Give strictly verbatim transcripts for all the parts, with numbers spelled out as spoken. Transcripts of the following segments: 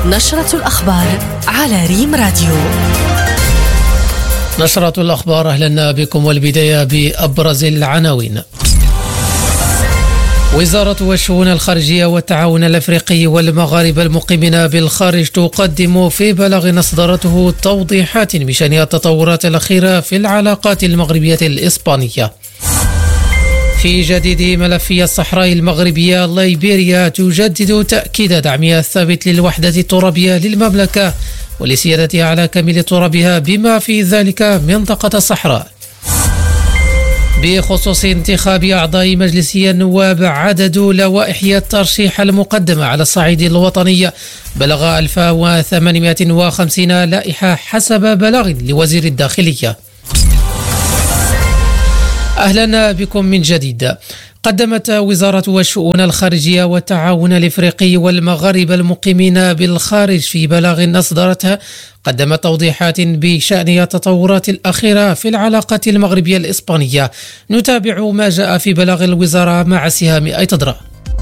نشرة الأخبار على ريم راديو. نشرة الأخبار، أهلا بكم، والبداية بأبرز العناوين. وزارة الشؤون الخارجية والتعاون الأفريقي والمغاربة المقيمين بالخارج تقدم في بلاغ أصدرته توضيحات بشأن التطورات الأخيرة في العلاقات المغربية الإسبانية. في جديد ملف الصحراء المغربية، ليبيريا تجدد تأكيد دعمها الثابت للوحدة الترابية للمملكة ولسيادتها على كامل ترابها بما في ذلك منطقة الصحراء. بخصوص انتخاب أعضاء مجلس النواب، عدد لوائح الترشيح المقدمة على الصعيد الوطني بلغ ألف وثمانمائة وخمسين لائحة حسب بلاغ لوزير الداخلية. أهلا بكم من جديد. قدمت وزارة الشؤون الخارجية والتعاون الإفريقي والمغاربة المقيمين بالخارج في بلاغ أصدرتها قدمت توضيحات بشأن التطورات الأخيرة في العلاقات المغربية الإسبانية. نتابع ما جاء في بلاغ الوزارة مع سهام أيتدرا.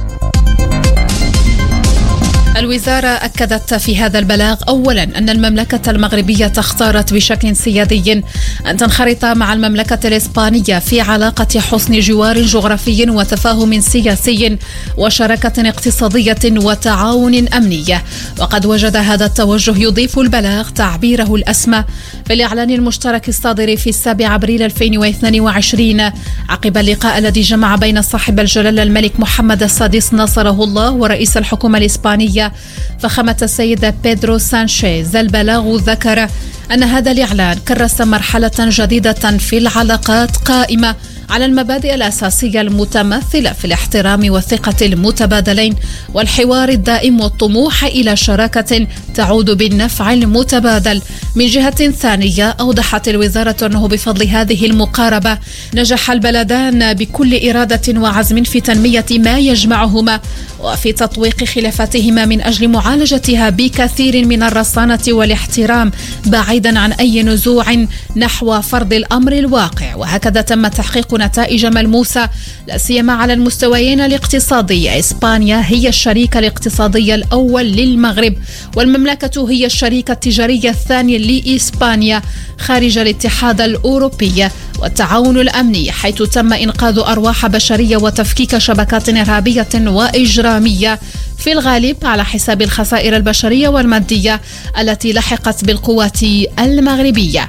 الوزارة أكدت في هذا البلاغ أولا أن المملكة المغربية اختارت بشكل سيادي أن تنخرط مع المملكة الإسبانية في علاقة حسن جوار جغرافي وتفاهم سياسي وشراكة اقتصادية وتعاون أمني. وقد وجد هذا التوجه يضيف البلاغ تعبيره الأسمى في الإعلان المشترك الصادر في السابع أبريل ألفين واثنين وعشرين عقب اللقاء الذي جمع بين صاحب الجلالة الملك محمد السادس ناصره الله ورئيس الحكومة الإسبانية فخامة السيد بيدرو سانشيز. البلاغ ذكر أن هذا الإعلان كرس مرحلة جديدة في العلاقات قائمة على المبادئ الأساسية المتمثلة في الاحترام والثقة المتبادلين والحوار الدائم والطموح إلى شراكة تعود بالنفع المتبادل. من جهة ثانية، أوضحت الوزارة أنه بفضل هذه المقاربة نجح البلدان بكل إرادة وعزم في تنمية ما يجمعهما وفي تطويق خلافاتهما من أجل معالجتها بكثير من الرصانة والاحترام بعيدا عن أي نزوع نحو فرض الأمر الواقع. وهكذا تم تحقيق نتائج ملموسة لا سيما على المستويين الاقتصادي. إسبانيا هي الشريك الاقتصادي الأول للمغرب، والمملكة هي الشريك التجاري الثاني لإسبانيا خارج الاتحاد الأوروبي. والتعاون الأمني، حيث تم إنقاذ أرواح بشرية وتفكيك شبكات إرهابية وإجرامية في الغالب على حساب الخسائر البشرية والمادية التي لحقت بالقوات المغربية.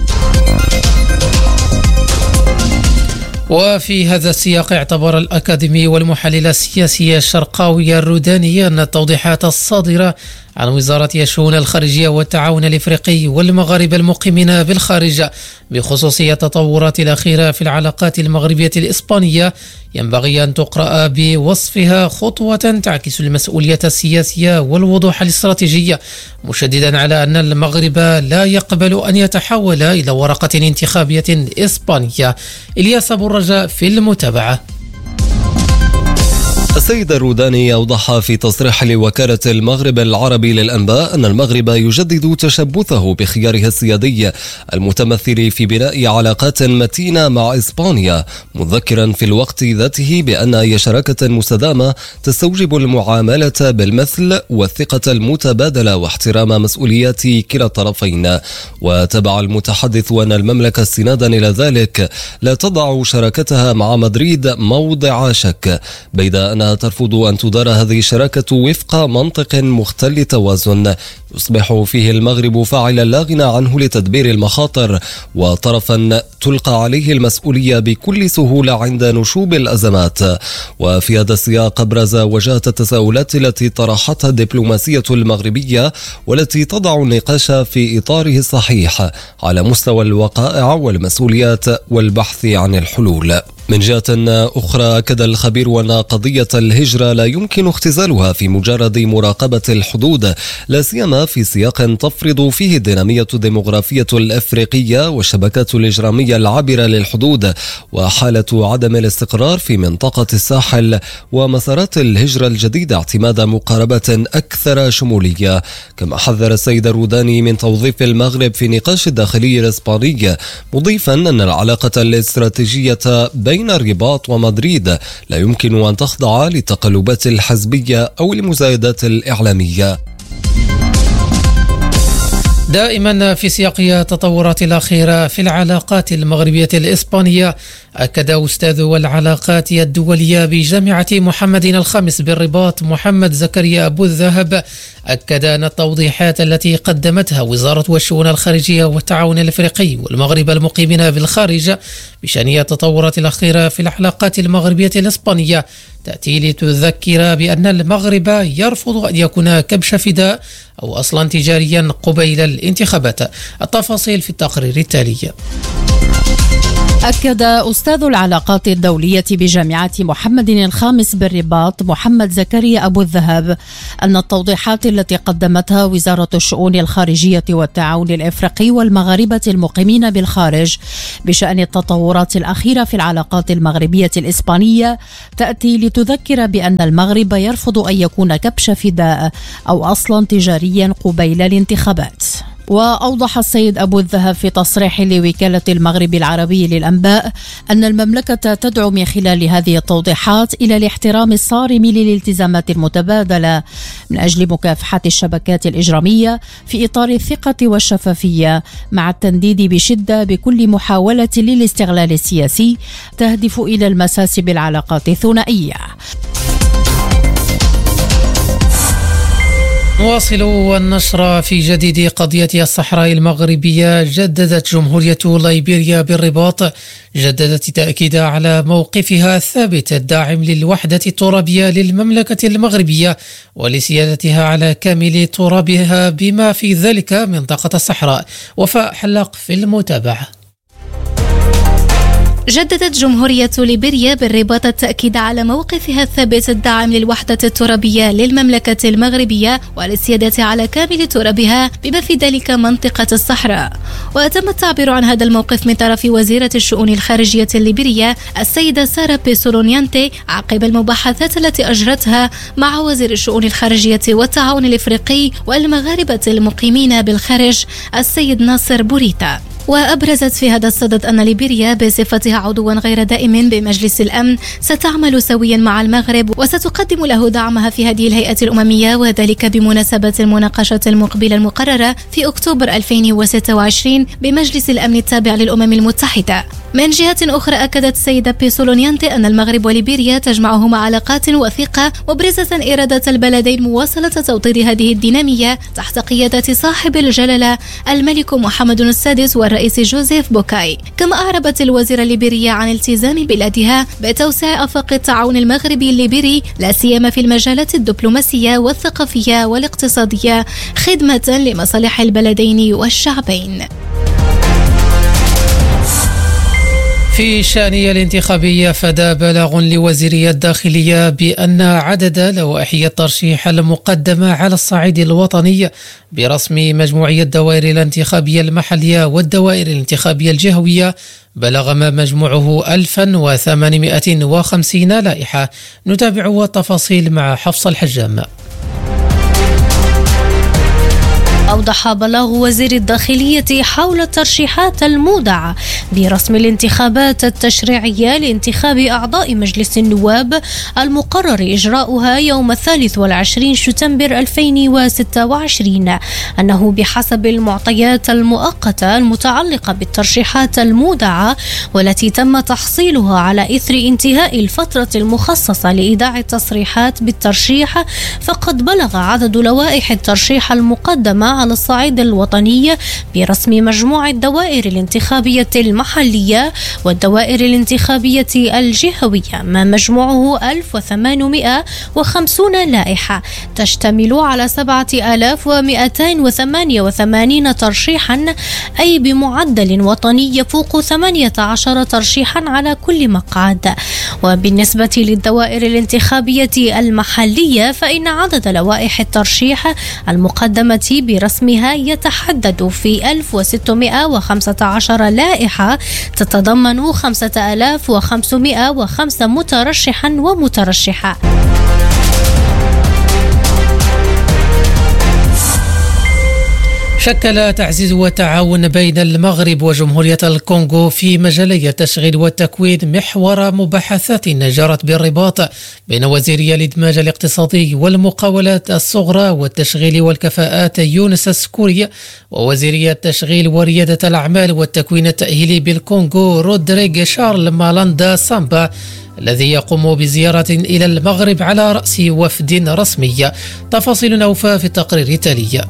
وفي هذا السياق، اعتبر الأكاديمي والمحلل السياسي الشرقاوي الروداني أن التوضيحات الصادرة عن وزارة الشؤون الخارجية والتعاون الإفريقي والمغاربة المقيمين بالخارج بخصوص التطورات الأخيرة في العلاقات المغربية الإسبانية ينبغي أن تقرأ بوصفها خطوة تعكس المسؤولية السياسية والوضوح الاستراتيجي، مشددا على أن المغرب لا يقبل أن يتحول إلى ورقة انتخابية إسبانية. إلياس أبو الرجاء في المتابعة. السيد الروداني أوضح في تصريح لوكالة المغرب العربي للأنباء أن المغرب يجدد تشبثه بخياره السيادي المتمثل في بناء علاقات متينة مع إسبانيا، مذكرا في الوقت ذاته بأن أي شراكة مستدامة تستوجب المعاملة بالمثل والثقة المتبادلة واحترام مسؤوليات كلا الطرفين. وتبع المتحدث أن المملكة استنادا إلى ذلك لا تضع شراكتها مع مدريد موضع شك، بيد أنها ترفض أن تدار هذه الشراكة وفق منطق مختل توازن يصبح فيه المغرب فاعلا لا غنى عنه لتدبير المخاطر وطرفا تلقى عليه المسؤولية بكل سهولة عند نشوب الأزمات. وفي هذا السياق أبرز وجهة التساؤلات التي طرحتها الدبلوماسية المغربية والتي تضع النقاش في إطاره الصحيح على مستوى الوقائع والمسؤوليات والبحث عن الحلول. من جهة أخرى، أكد الخبير أن قضية الهجرة لا يمكن اختزالها في مجرد مراقبة الحدود، لا سيما في سياق تفرض فيه الدينامية الديمغرافية الأفريقية والشبكات الإجرامية العابرة للحدود وحالة عدم الاستقرار في منطقة الساحل ومسارات الهجرة الجديدة اعتماد مقاربة أكثر شمولية. كما حذر السيد الروداني من توظيف المغرب في نقاش الداخلي الإسباني، مضيفا أن العلاقة الاستراتيجية بين الرباط ومدريد لا يمكن أن تخضع للتقلبات الحزبية أو المزايدات الإعلامية. دائما في سياق التطورات الأخيرة في العلاقات المغربية الإسبانية، أكد أستاذ العلاقات الدولية بجامعة محمد الخامس بالرباط محمد زكريا أبو الذهب أكد أن التوضيحات التي قدمتها وزارة الشؤون الخارجية والتعاون الأفريقي والمغرب المقيمين بالخارج بشأن التطورات الأخيرة في العلاقات المغربية الإسبانية تأتي لتذكر بأن المغرب يرفض أن يكون كبش فداء أو أصلا تجاريا قبيل الانتخابات. التفاصيل في التقرير التالي. أكد أستاذ العلاقات الدولية بجامعة محمد الخامس بالرباط محمد زكريا أبو الذهب أن التوضيحات التي قدمتها وزارة الشؤون الخارجية والتعاون الأفريقي والمغاربة المقيمين بالخارج بشأن التطورات الأخيرة في العلاقات المغربية الإسبانية تأتي لتذكر بأن المغرب يرفض أن يكون كبش فداء أو أصلا تجاريا قبيل الانتخابات. وأوضح السيد أبو الذهب في تصريح لوكالة المغرب العربي للأنباء أن المملكة تدعو من خلال هذه التوضيحات إلى الاحترام الصارم للالتزامات المتبادلة من أجل مكافحة الشبكات الإجرامية في إطار الثقة والشفافية، مع التنديد بشدة بكل محاولة للاستغلال السياسي تهدف إلى المساس بالعلاقات الثنائية. نواصل النشر في جديد قضية الصحراء المغربية. جددت جمهورية ليبيريا بالرباط جددت تأكيدها على موقفها الثابت الداعم للوحدة الترابية للمملكة المغربية ولسيادتها على كامل ترابها بما في ذلك منطقة الصحراء. وفاء حلاق في المتابعة. جددت جمهورية ليبيريا بالرباط التأكيد على موقفها الثابت الداعم للوحدة الترابية للمملكة المغربية وللسيادة على كامل ترابها بما في ذلك منطقة الصحراء. وتم التعبير عن هذا الموقف من طرف وزيرة الشؤون الخارجية الليبيرية السيدة سارة بيسولونيانتي عقب المباحثات التي أجرتها مع وزير الشؤون الخارجية والتعاون الأفريقي والمغاربة المقيمين بالخارج السيد ناصر بوريتا. وأبرزت في هذا الصدد أن ليبيريا بصفتها عضوا غير دائم بمجلس الأمن ستعمل سويا مع المغرب وستقدم له دعمها في هذه الهيئة الأممية، وذلك بمناسبة المناقشة المقبلة المقررة في أكتوبر ألفين وستة وعشرين بمجلس الأمن التابع للأمم المتحدة. من جهة أخرى أكدت السيدة بيسولونيانتي أن المغرب وليبيريا تجمعهما علاقات وثيقة، مبرزة إرادة البلدين مواصلة توطيد هذه الدينامية تحت قيادة صاحب الجلالة الملك محمد السادس والرئيس جوزيف بوكاي. كما أعربت الوزيرة الليبيرية عن التزام بلادها بتوسيع آفاق التعاون المغربي الليبيري لا سيما في المجالات الدبلوماسية والثقافية والاقتصادية خدمة لمصالح البلدين والشعبين. في شأنية الانتخابية فدا بلاغ لوزيرية الداخلية بأن عدد لوائح الترشيح المقدمة على الصعيد الوطني برسم مجموعي الدوائر الانتخابية المحلية والدوائر الانتخابية الجهوية بلغ ما مجموعه ألف وثمانمائة وخمسين لائحة. نتابع التفاصيل مع حفص الحجام. أوضح بلاغ وزير الداخلية حول الترشيحات المودعة برسم الانتخابات التشريعية لانتخاب أعضاء مجلس النواب المقرر إجراؤها يوم الثالث والعشرين شتنبر ألفين وستة وعشرين أنه بحسب المعطيات المؤقتة المتعلقة بالترشيحات المودعة والتي تم تحصيلها على إثر انتهاء الفترة المخصصة لإيداع التصريحات بالترشيح، فقد بلغ عدد لوائح الترشيح المقدمة على الصعيد الوطني برسم مجموع الدوائر الانتخابية المحلية والدوائر الانتخابية الجهوية ما مجموعه ألف وثمانمائة وخمسين لائحة تشتمل على سبعة آلاف ومئتين وثمانية وثمانين ترشيحا، أي بمعدل وطني يفوق ثمانية عشر ترشيحا على كل مقعد. وبالنسبة للدوائر الانتخابية المحلية فإن عدد لوائح الترشيح المقدمة برسمها يتحدد في ألف وستمائة وخمسة عشر لائحة تتضمن خمسة آلاف وخمسمائة وخمسة مترشحا ومترشحة. شكل تعزيز والتعاون بين المغرب وجمهورية الكونغو في مجالي التشغيل والتكوين محور مباحثات جرت بالرباط بين وزيري الإدماج الاقتصادي والمقاولات الصغرى والتشغيل والكفاءات يونس السكوري ووزيري التشغيل وريادة الأعمال والتكوين التأهيلي بالكونغو رودريغ شارل مالاندا سامبا الذي يقوم بزيارة إلى المغرب على رأس وفد رسمي. تفاصيل أوفى في التقرير التالي.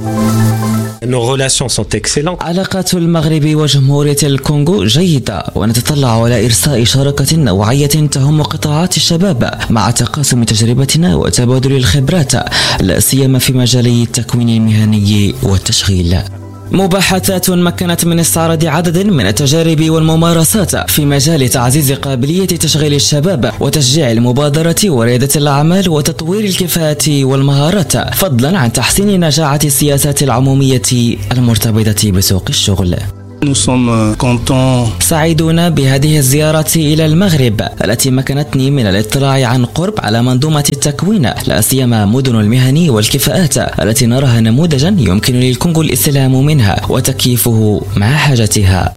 علاقات المغرب وجمهورية الكونغو جيدة، ونتطلع على إرساء شراكة نوعية تهم قطاعات الشباب مع تقاسم تجربتنا وتبادل الخبرات، لا سيما في مجالي التكوين المهني والتشغيل. مباحثات مكنت من استعراض عدد من التجارب والممارسات في مجال تعزيز قابلية تشغيل الشباب وتشجيع المبادرة وريادة الأعمال وتطوير الكفاءات والمهارات، فضلا عن تحسين نجاعة السياسات العمومية المرتبطة بسوق الشغل. سعيدون بهذه الزيارة إلى المغرب التي مكنتني من الاطلاع عن قرب على منظومة التكوين، لا سيما مدن المهن والكفاءات التي نراها نموذجا يمكن للكونغو الاستلهام منها وتكييفه مع حاجتها.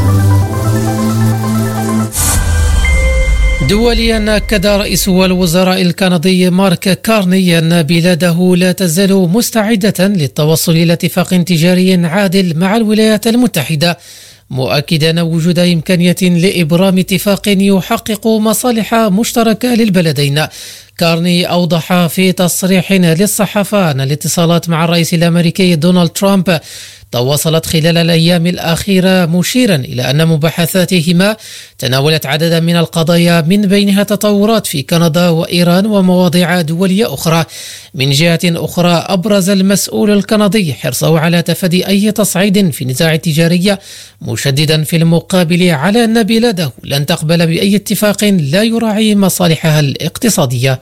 دوليا أكد رئيس الوزراء الكندي مارك كارني أن بلاده لا تزال مستعدة للتوصل إلى اتفاق تجاري عادل مع الولايات المتحدة، مؤكدا وجود إمكانية لإبرام اتفاق يحقق مصالح مشتركة للبلدين. كارني أوضح في تصريح للصحافة أن الاتصالات مع الرئيس الأمريكي دونالد ترامب تواصلت خلال الأيام الأخيرة، مشيرا إلى أن مباحثاتهما تناولت عددا من القضايا من بينها تطورات في كندا وإيران ومواضيع دولية أخرى. من جهة أخرى أبرز المسؤول الكندي حرصه على تفادي أي تصعيد في النزاع التجاري، مشددا في المقابل على أن بلاده لن تقبل بأي اتفاق لا يراعي مصالحها الاقتصادية.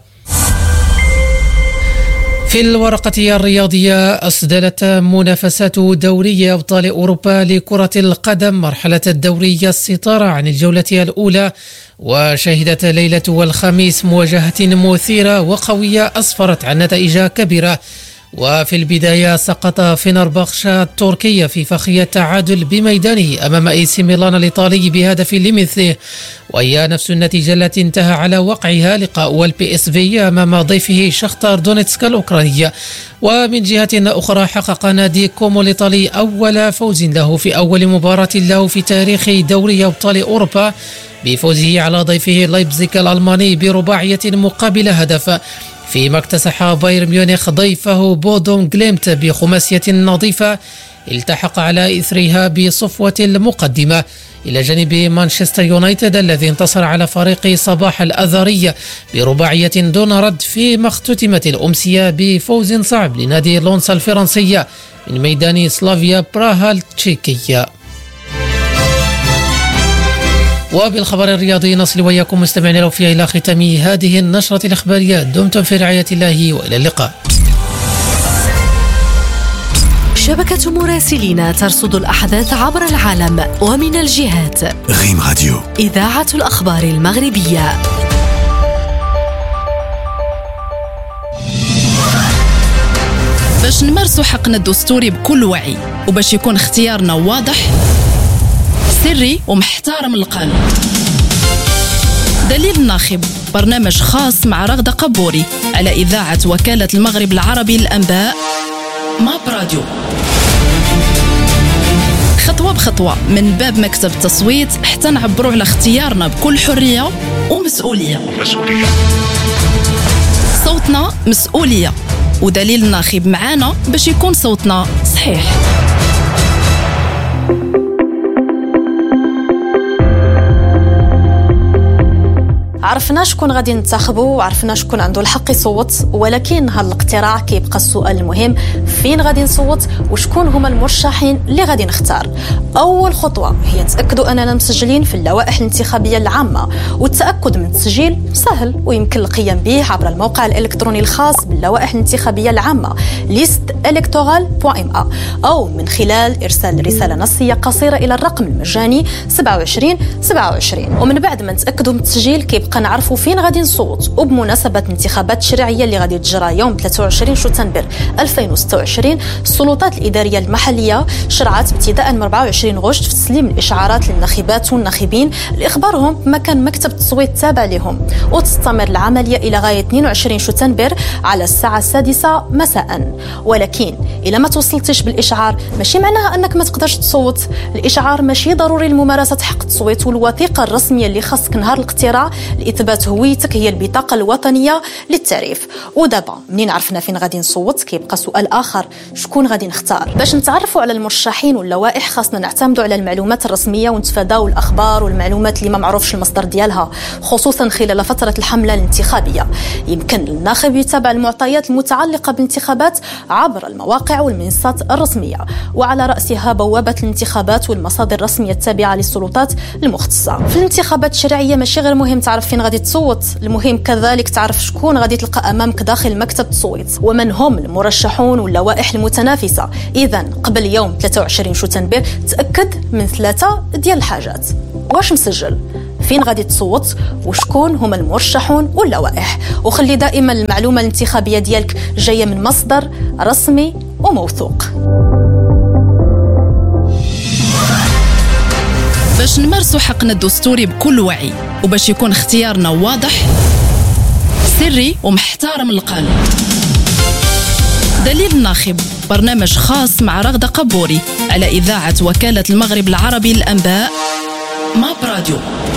في الورقة الرياضية، أسدلت منافسات دوري أبطال أوروبا لكرة القدم مرحلة الدوري الستارة عن الجولة الأولى، وشهدت ليلة الخميس مواجهة مثيرة وقوية أسفرت عن نتائج كبيرة. وفي البداية سقط فينرباخشة التركية في فخ التعادل بميدانه أمام اي سي ميلان الإيطالي بهدف لمثله، وهي نفس النتيجة التي انتهى على وقعها لقاء البي اس في أمام ضيفه شختار دونيتسك الأوكراني. ومن جهة أخرى حقق نادي كومو الإيطالي أول فوز له في أول مباراة له في تاريخ دوري أبطال أوروبا بفوزه على ضيفه لايبزيغ الألماني برباعية مقابل هدف، فيما اكتسح بايرن ميونخ ضيفه بودون غليمت بخماسية نظيفة التحق على إثرها بصفوة المقدمة، إلى جانب مانشستر يونايتد الذي انتصر على فريق صباح الأذري برباعية دون رد، فيما اختتمت الأمسية بفوز صعب لنادي لونس الفرنسي من ميدان سلافيا براها التشيكية. وبالخبر الرياضي نصل وياكم مستمعين له فيها إلى ختام هذه النشرة الإخبارية. دمتم في رعاية الله وإلى اللقاء. شبكة مراسلين ترصد الأحداث عبر العالم ومن الجهات. ريم راديو، إذاعة الأخبار المغربية. باش نمارسوا حقنا الدستوري بكل وعي، وباش يكون اختيارنا واضح سري ومحترم القانون. دليل الناخب، برنامج خاص مع رغدة قبوري على إذاعة وكالة المغرب العربي للأنباء ماب راديو. خطوة بخطوة من باب مكتب التصويت حتى نعبروا على اختيارنا بكل حرية ومسؤولية. صوتنا مسؤولية، ودليل الناخب معانا باش يكون صوتنا صحيح. عرفنا شكون غادي ننتخبوا وعرفنا شكون عنده الحق يصوت، ولكن هذا الاقتراع كيبقى السؤال المهم، فين غادي نصوت وشكون هما المرشحين اللي غادي نختار. اول خطوه هي نتاكدوا اننا مسجلين في اللوائح الانتخابيه العامه، والتاكد من التسجيل سهل ويمكن القيام به عبر الموقع الالكتروني الخاص باللوائح الانتخابيه العامه ليست إلكتورال دوت إم إيه، او من خلال ارسال رساله نصيه قصيره الى الرقم المجاني سبعة وعشرين سبعة وعشرين. ومن بعد ما نتاكدوا من التسجيل كيبقى نبقى نعرفوا فين غادي نصوت. وبمناسبة الانتخابات التشريعية اللي غادي تجرى يوم ثلاثة وعشرين شتنبر ألفين وستة وعشرين، السلطات الإدارية المحلية شرعت ابتداء من أربعة وعشرين غشت في تسليم الإشعارات للناخبات والناخبين لإخبارهم بمكان مكتب التصويت تابع لهم، وتستمر العملية إلى غاية اثنين وعشرين شتنبر على الساعة السادسة مساء. ولكن إلا ما توصلتش بالإشعار ماشي معناها أنك ما تقدرش تصوت. الإشعار ماشي ضروري لممارسة حق التصويت، والوثيقة الرسمية اللي خاصك نهار الاقتراع لإثبات هويتك هي البطاقة الوطنية للتعريف. ودابا منين عرفنا فين غادي نصوت كيبقى سؤال آخر، شكون غادي نختار؟ باش نتعرفوا على المرشحين واللوائح خاصنا نعتمدوا على المعلومات الرسمية ونتفاداو الأخبار والمعلومات اللي ما معروفش المصدر ديالها، خصوصا خلال فترة الحملة الانتخابية. يمكن الناخب يتابع المعطيات المتعلقة بالانتخابات عبر المواقع والمنصات الرسمية، وعلى رأسها بوابة الانتخابات والمصادر الرسمية التابعة للسلطات المختصة. في الانتخابات الشرعية ماشي غير مهم تعرف فين غادي تصوت، المهم كذلك تعرف شكون غادي تلقى أمامك داخل مكتب التصويت ومن هم المرشحون واللوائح المتنافسة. إذا قبل يوم ثلاثة وعشرين شتنبر تأكد من ثلاثة ديال الحاجات: واش مسجل، فين غادي تصوت، وشكون هما المرشحون واللوائح. وخلي دائما المعلومة الانتخابية ديالك جاية من مصدر رسمي وموثوق. باش نمارسوا حقنا الدستوري بكل وعي، وباش يكون اختيارنا واضح سري ومحترم القانون. دليل الناخب، برنامج خاص مع رغدة قبوري على إذاعة وكالة المغرب العربي للأنباء ماب راديو.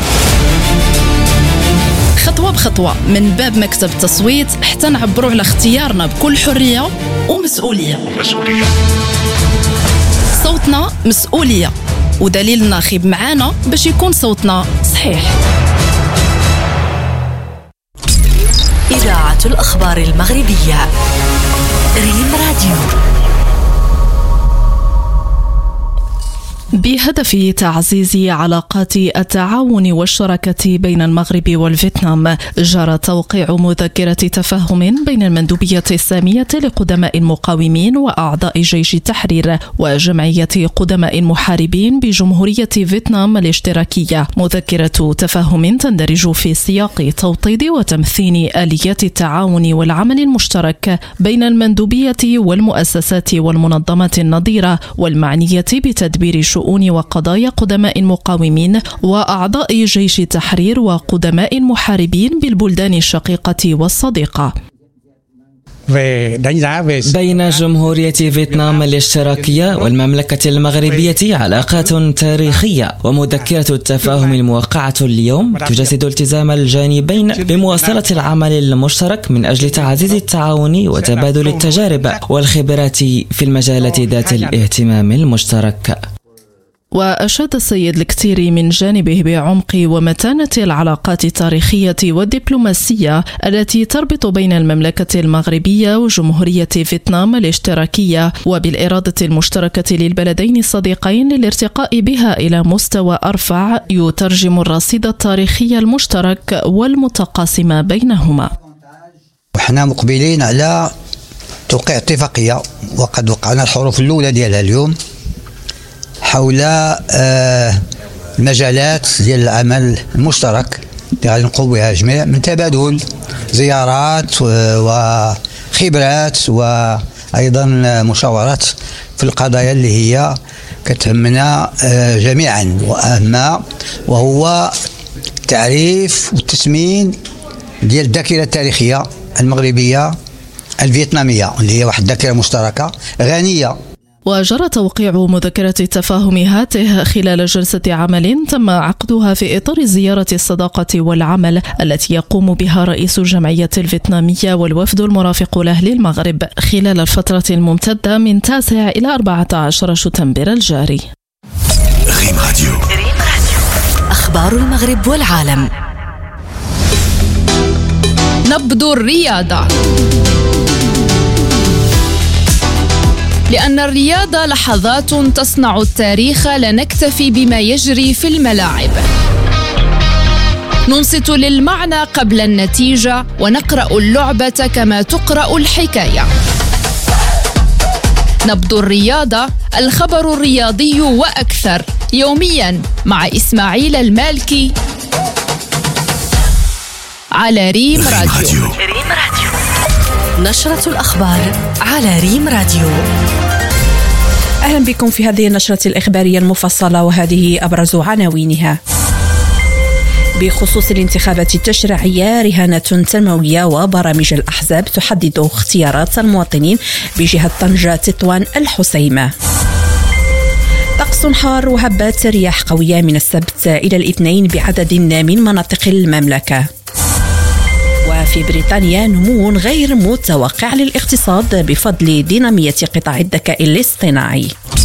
خطوة بخطوة من باب مكتب التصويت حتى نعبروا على اختيارنا بكل حرية ومسؤولية. مسؤولية. صوتنا مسؤولية، ودليل الناخب معانا باش يكون صوتنا صحيح. إذاعة الأخبار المغربية ريم راديو. بهدف تعزيز علاقات التعاون والشراكة بين المغرب والفيتنام، جرى توقيع مذكرة تفاهم بين المندوبية السامية لقدماء المقاومين وأعضاء جيش التحرير وجمعية قدماء المحاربين بجمهورية فيتنام الاشتراكية. مذكرة تفاهم تندرج في سياق توطيد وتمثيل آليات التعاون والعمل المشترك بين المندوبية والمؤسسات والمنظمات النظيرة والمعنية بتدبير شؤون وقضايا قدماء المقاومين وأعضاء جيش التحرير وقدماء المحاربين بالبلدان الشقيقة والصديقة. بين جمهورية فيتنام الاشتراكية والمملكة المغربية علاقات تاريخية، ومذكرة التفاهم الموقعة اليوم تجسد التزام الجانبين بمواصلة العمل المشترك من أجل تعزيز التعاون وتبادل التجارب والخبرات في المجالات ذات الاهتمام المشترك. وأشاد السيد الكتيري من جانبه بعمق ومتانة العلاقات التاريخية والدبلوماسية التي تربط بين المملكة المغربية وجمهورية فيتنام الاشتراكية، وبالإرادة المشتركة للبلدين الصديقين للارتقاء بها إلى مستوى أرفع يترجم الرصيد التاريخي المشترك والمتقاسم بينهما. وحنا مقبلين على توقيع اتفاقية، وقد وقعنا الحروف الأولى ديالها اليوم حول المجالات ديال العمل المشترك اللي غادي نقوم بها جميع، من تبادل زيارات وخبرات وأيضا مشاورات في القضايا اللي هي كتهمنا جميعا وأهمها، وهو التعريف والتسمين ديال الذاكرة التاريخية المغربية الفيتنامية اللي هي واحد الذاكرة مشتركة غنية. وجرى توقيع مذكرة التفاهم هاته خلال جلسة عمل تم عقدها في إطار زيارة الصداقة والعمل التي يقوم بها رئيس الجمعية الفيتنامية والوفد المرافق له للمغرب خلال الفترة الممتدة من تاسع إلى أربعة عشر شتنبر الجاري. ريم راديو. أخبار المغرب والعالم. نبض الرياضة. لأن الرياضة لحظات تصنع التاريخ، لا نكتفي بما يجري في الملاعب. ننصت للمعنى قبل النتيجة، ونقرأ اللعبة كما تقرأ الحكاية. نبض الرياضة، الخبر الرياضي وأكثر، يوميا مع إسماعيل المالكي على ريم راديو. ريم راديو. نشرة الأخبار على ريم راديو. أهلا بكم في هذه النشرة الإخبارية المفصلة، وهذه أبرز عناوينها. بخصوص الانتخابات التشريعية، رهانة تنموية وبرامج الأحزاب تحدد اختيارات المواطنين بجهة طنجة تطوان الحسيمة. طقس حار وهبات رياح قوية من السبت إلى الاثنين بعدد من مناطق المملكة. وفي بريطانيا نمو غير متوقع للاقتصاد بفضل دينامية قطاع الذكاء الاصطناعي.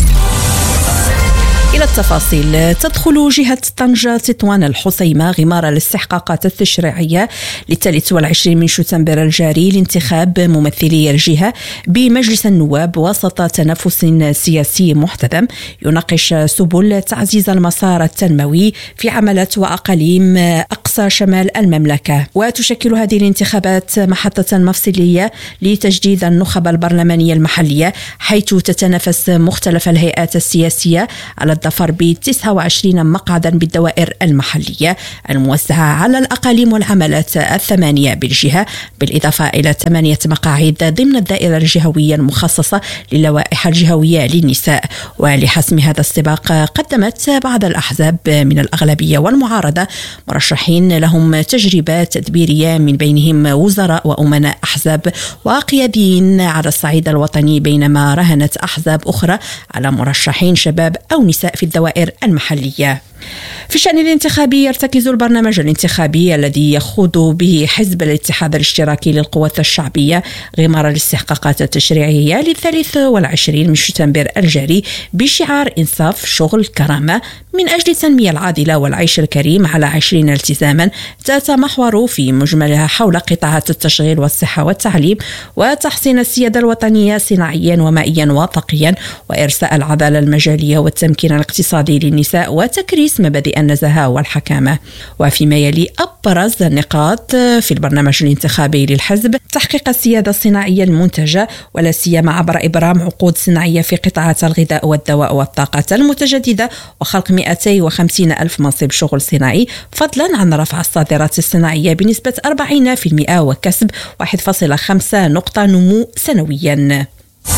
إلى التفاصيل، تدخل جهة طنجة تطوان الحسيمة غمار الاستحقاقات التشريعية للثالث والعشرين من شتنبر الجاري لانتخاب ممثلي الجهة بمجلس النواب وسط تنافس سياسي محتدم يناقش سبل تعزيز المسار التنموي في عملات وأقاليم أقصى شمال المملكة. وتشكل هذه الانتخابات محطة مفصلية لتجديد النخب البرلمانية المحلية، حيث تتنافس مختلف الهيئات السياسية على الظفر ب تسعة وعشرين مقعدا بالدوائر المحلية الموزعة على الأقاليم والعملات الثمانية بالجهة، بالإضافة إلى ثمانية مقاعد ضمن الدائرة الجهوية المخصصة للوائح الجهوية للنساء. ولحسم هذا السباق، قدمت بعض الأحزاب من الأغلبية والمعارضة مرشحين لهم تجربة تدبيرية، من بينهم وزراء وأمناء أحزاب وقياديين على الصعيد الوطني، بينما رهنت أحزاب أخرى على مرشحين شباب أو نساء في الدوائر المحلية. في الشأن الانتخابي، يرتكز البرنامج الانتخابي الذي يخوض به حزب الاتحاد الاشتراكي للقوات الشعبية غمار الاستحقاقات التشريعية للثالث والعشرين من شتنبر الجاري بشعار إنصاف شغل كرامة من أجل التنمية العادلة والعيش الكريم على عشرين التزاما، تتمحور في مجملها حول قطاعات التشغيل والصحة والتعليم وتحسين السيادة الوطنية صناعيا ومائيا وطاقيا، وإرساء العدالة المجالية والتمكين الاقتصادي للنساء، وتكريس مبادئ النزاهة والحكامة. وفيما يلي أبرز النقاط في البرنامج الانتخابي للحزب: تحقيق السيادة الصناعية المنتجة، ولا سيما عبر إبرام عقود صناعية في قطاعات الغذاء والدواء والطاقة المتجددة، وخلق مئتين وخمسين ألف منصب شغل صناعي، فضلا عن رفع الصادرات الصناعية بنسبة أربعين بالمئة وكسب واحد فاصلة خمسة نقطة نمو سنويا.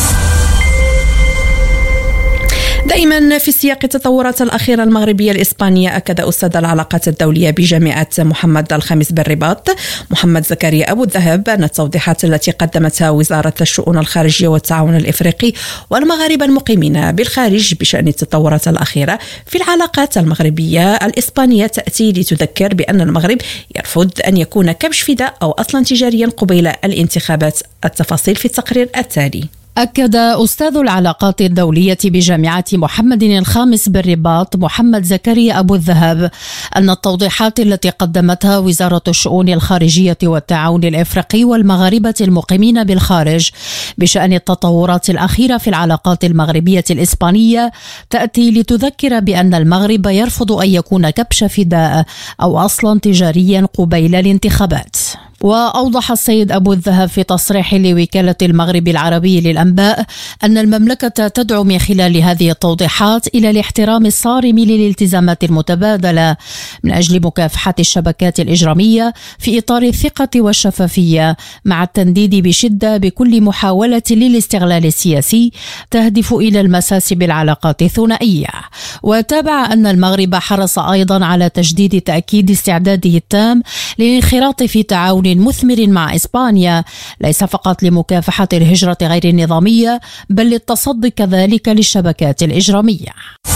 دائما في سياق التطورات الأخيرة المغربية الإسبانية، أكد أستاذ العلاقات الدولية بجامعة محمد الخامس بالرباط محمد زكريا أبو الذهب أن التوضيحات التي قدمتها وزارة الشؤون الخارجية والتعاون الإفريقي والمغاربة المقيمين بالخارج بشأن التطورات الأخيرة في العلاقات المغربية الإسبانية تأتي لتذكر بأن المغرب يرفض أن يكون كبش فداء أو أصلا تجاريا قبيل الانتخابات. التفاصيل في التقرير التالي. أكد أستاذ العلاقات الدولية بجامعة محمد الخامس بالرباط محمد زكريا أبو الذهب أن التوضيحات التي قدمتها وزارة الشؤون الخارجية والتعاون الإفريقي والمغاربة المقيمين بالخارج بشأن التطورات الأخيرة في العلاقات المغربية الإسبانية تأتي لتذكر بأن المغرب يرفض أن يكون كبش فداء أو أصلا تجاريا قبيل الانتخابات. وأوضح السيد أبو الذهب في تصريح لوكالة المغرب العربي للأنباء أن المملكة تدعو من خلال هذه التوضيحات إلى الاحترام الصارم للالتزامات المتبادلة من أجل مكافحة الشبكات الإجرامية في إطار الثقة والشفافية، مع التنديد بشدة بكل محاولة للاستغلال السياسي تهدف إلى المساس بالعلاقات الثنائية. وتابع أن المغرب حرص أيضا على تجديد تأكيد استعداده التام للانخراط في تعاون مثمر مع إسبانيا، ليس فقط لمكافحة الهجرة غير النظامية بل للتصدي كذلك للشبكات الإجرامية.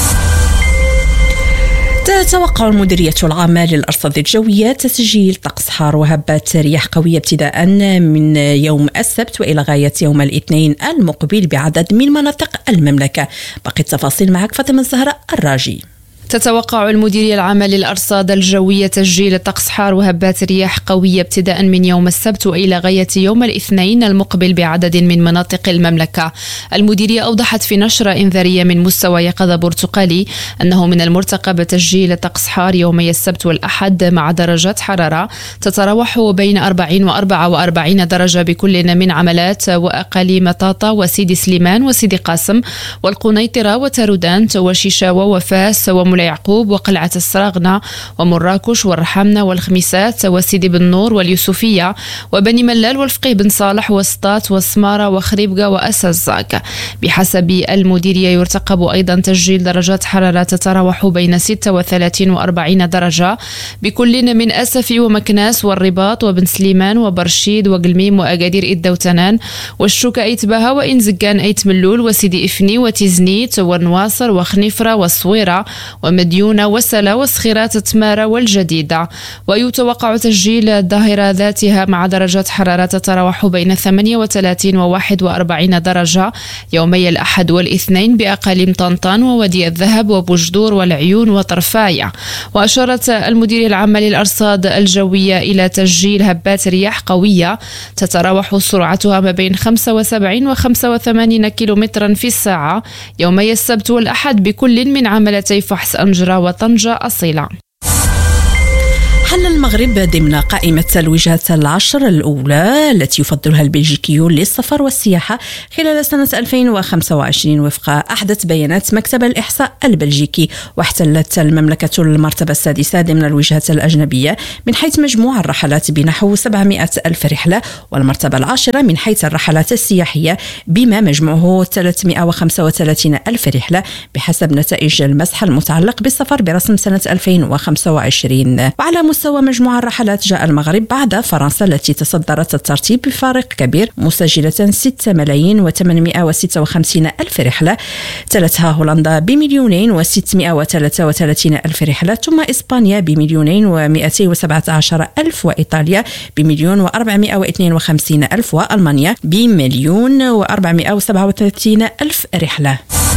تتوقع المديرية العامة للأرصاد الجوية تسجيل طقس حار وهبات رياح قوية ابتداء من يوم السبت وإلى غاية يوم الاثنين المقبل بعدد من مناطق المملكة. باقي التفاصيل معك فاطمة الزهراء الراجي. تتوقع المديرية العامة للأرصاد الجوية تسجيل طقس حار وهبات رياح قوية ابتداء من يوم السبت وإلى غاية يوم الاثنين المقبل بعدد من مناطق المملكة. المديرية أوضحت في نشرة إنذارية من مستوى يقظة برتقالي أنه من المرتقب تسجيل طقس حار يومي السبت والأحد مع درجات حرارة تتراوح بين أربعين وأربعة وأربعين درجة بكل من عملات وأقاليم طاطا وسيدي سليمان وسيدي قاسم والقنيطرة وتارودانت وشيشاوة وفاس وملعب يعقوب وقلعة السراغنة ومراكش والرحمنة والخميسات وسيدي بن نور واليوسفية وبني ملال والفقيه بن صالح وسطات وسمارة وخريبقة وأسزاك. بحسب المديرية يرتقب أيضا تسجيل درجات حرارة تتراوح بين ستة وثلاثين وأربعين درجة بكل من أسفي ومكناس والرباط وبن سليمان وبرشيد وقلميم وأقادير إدة وتنان والشوكة أيتبها وإن زقان أيت ملول وسيدي إفني وتيزنيت والنواصر وخنيفرة والصويرة ومديونة وسلا وسخيرات تمارة والجديدة. ويتوقع تسجيل الظاهرة ذاتها مع درجات حرارة تتراوح بين ثمانية وثلاثين وواحد وأربعين درجة يومي الأحد والاثنين بأقاليم طنطان وودي الذهب وبوجدور والعيون وطرفاية. وأشارت المديرية العامة للأرصاد الجوية إلى تسجيل هبات رياح قوية تتراوح سرعتها ما بين خمسة وسبعين وخمسة وثمانين كيلومترا في الساعة يومي السبت والأحد بكل من عملتي فحص أنجرة وطنجة أصيلة. حل المغرب ضمن قائمة الوجهات العشر الأولى التي يفضلها البلجيكيون للسفر والسياحة خلال سنة ألفين وخمسة وعشرين وفق أحدث بيانات مكتب الإحصاء البلجيكي. واحتلت المملكة المرتبة السادسة ضمن الوجهات الأجنبية من حيث مجموع الرحلات بنحو سبعمائة ألف رحلة، والمرتبة العاشرة من حيث الرحلات السياحية بما مجموعه ثلاثمائة وخمسة وثلاثين ألف رحلة بحسب نتائج المسح المتعلق بالسفر برسم سنة ألفين وخمسة وعشرين. وعلى مستوى مجموع الرحلات جاء المغرب بعد فرنسا التي تصدرت الترتيب بفارق كبير مسجلة ستة ملايين وثمانمائة وستة وخمسين ألف رحلة، تلتها هولندا بمليونين وستمائة وثلاثة وثلاثين ألف رحلة، ثم إسبانيا بمليونين ومائتين وسبعة عشر ألف، وإيطاليا بمليون وأربعمائة واثنين وخمسين ألف، وألمانيا بمليون وأربعمائة وسبعة وثلاثين ألف رحلة.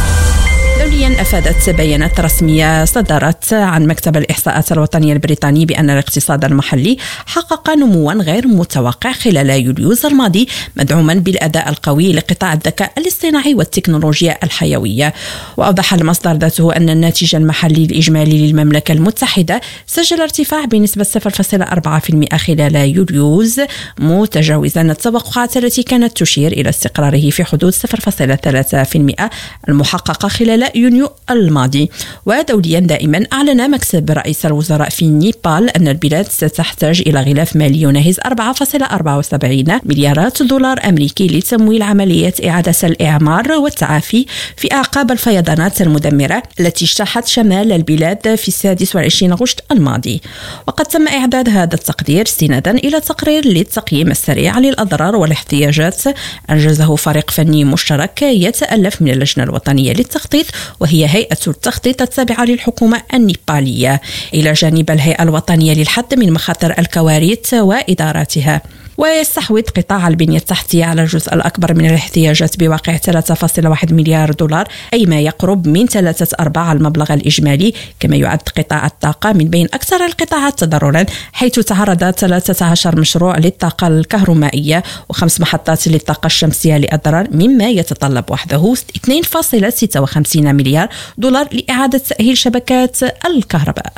دوليا أفادت بيانات رسمية صدرت عن مكتب الإحصاءات الوطنية البريطاني بأن الاقتصاد المحلي حقق نموا غير متوقع خلال يوليوز الماضي مدعوما بالأداء القوي لقطاع الذكاء الاصطناعي والتكنولوجيا الحيوية. وأوضح المصدر ذاته أن الناتج المحلي الإجمالي للمملكة المتحدة سجل ارتفاع بنسبة صفر فاصلة أربعة بالمئة خلال يوليوز متجاوزا التوقعات التي كانت تشير إلى استقراره في حدود صفر فاصلة ثلاثة بالمئة المحققة خلال يونيو الماضي. ودوليا دائما أعلن مكتب رئيس الوزراء في نيبال أن البلاد ستحتاج إلى غلاف مالي يناهز أربعة فاصلة أربعة وسبعين مليارات دولار أمريكي لتمويل عملية إعادة الإعمار والتعافي في أعقاب الفيضانات المدمرة التي اجتاحت شمال البلاد في السادس والعشرين غشت الماضي. وقد تم إعداد هذا التقدير استنادا إلى تقرير للتقييم السريع للأضرار والاحتياجات أنجزه فريق فني مشترك يتألف من اللجنة الوطنية للتخطيط وهي هيئة التخطيط التابعة للحكومة النيبالية إلى جانب الهيئة الوطنية للحد من مخاطر الكوارث وإداراتها. ويستحوذ قطاع البنية التحتية على الجزء الأكبر من الاحتياجات بواقع ثلاثة فاصلة واحد مليار دولار، أي ما يقرب من ثلاثة أرباع المبلغ الإجمالي. كما يعد قطاع الطاقة من بين أكثر القطاعات تضررا، حيث تعرض ثلاثة عشر مشروع للطاقة الكهرومائية وخمس محطات للطاقة الشمسية لأضرار، مما يتطلب وحده اثنين فاصلة ستة وخمسين مليار دولار لإعادة تأهيل شبكات الكهرباء.